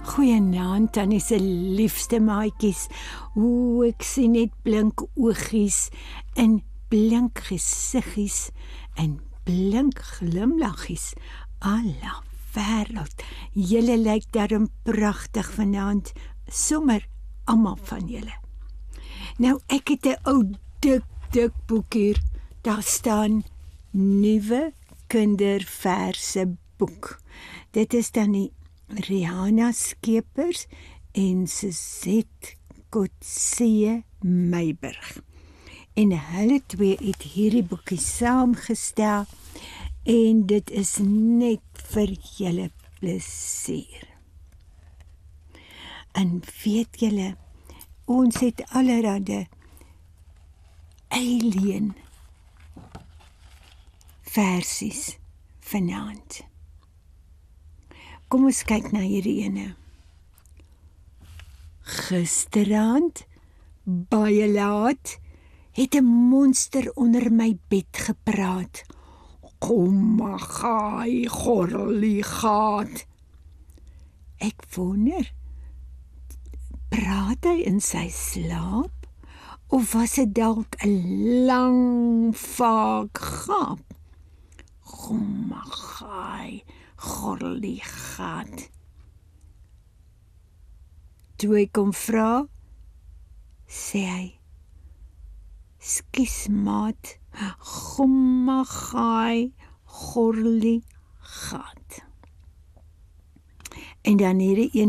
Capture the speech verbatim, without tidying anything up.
Goeienaand, Tannie se liefste maatjies. Oeh, ek sien net blink oogies en blink gesiggies en blink glimlaggies. Alla wêreld, julle lyk daarom pragtig vanaand, sommer almal van julle. Nou, ek het 'n ou dik, dik boek hier. Daar staan nuwe kinderverse boek. Dit is dan die Rihanna Skeepers en Suzette Kotse Meiberg. En hulle twee het hierdie boekie saamgestel en dit is net vir julle plesier. En weet julle, ons het allerhande alien versies vanaand. Kom ons kyk na hierdie ene. Gisterand, baie laat, het 'n monster onder my bed gepraat. Kom maar, gaai, gorrelie gaat. Ek wonder, praat hy in sy slaap? Of was dit dalk 'n lang, vaak gaap? Kom maar, gaai, gorrelie gaat. Toe ek kom vra, sê hy, skus maat, gomma gaai, gorrelie gaat. En dan hierdie een